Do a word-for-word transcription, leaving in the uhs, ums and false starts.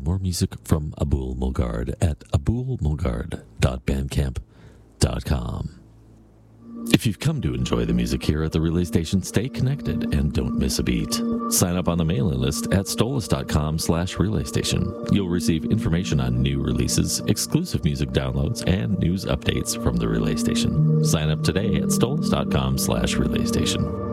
more music from Abul Mulgard at abul mulgard dot bandcamp dot com. If you've come to enjoy the music here at the Relay Station, stay connected and don't miss a beat. Sign up on the mailing list at stolas.com slash relay station. You'll receive information on new releases, exclusive music downloads, and news updates from the Relay Station. Sign up today at stolas.com slash relay station.